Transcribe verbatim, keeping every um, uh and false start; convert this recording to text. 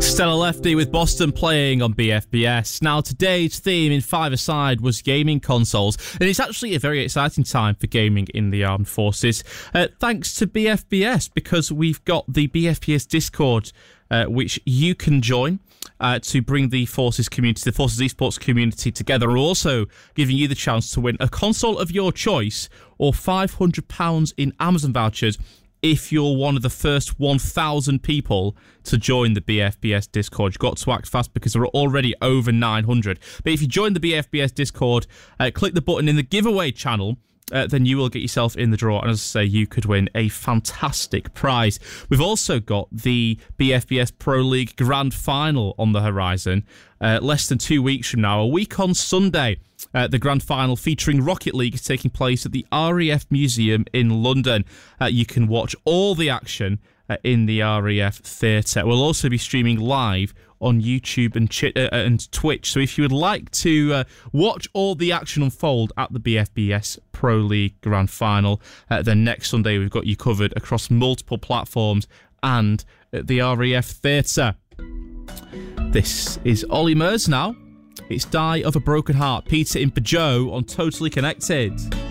Stella Lefty with Boston playing on B F B S. Now, today's theme in Five-A-Side was gaming consoles, and it's actually a very exciting time for gaming in the armed forces, uh, thanks to B F B S, because we've got the B F B S Discord, uh, which you can join uh, to bring the Forces community, the Forces esports community together. We're also giving you the chance to win a console of your choice or five hundred pounds in Amazon vouchers if you're one of the first one thousand people to join the B F B S Discord. You've got to act fast because there are already over nine hundred. But if you join the B F B S Discord, uh, click the button in the giveaway channel, uh, then you will get yourself in the draw. And as I say, you could win a fantastic prize. We've also got the B F B S Pro League Grand Final on the horizon. Uh, less than two weeks from now, a week on Sunday. Uh, the grand final featuring Rocket League is taking place at the R A F Museum in London. Uh, you can watch all the action uh, in the R A F Theatre. We'll also be streaming live on YouTube and, Ch- uh, and Twitch. So if you would like to uh, watch all the action unfold at the B F B S Pro League Grand Final, uh, then next Sunday we've got you covered across multiple platforms and at the R A F Theatre. This is Ollie Murs now. It's Die of a Broken Heart. Peter in Peugeot on Totally Connected.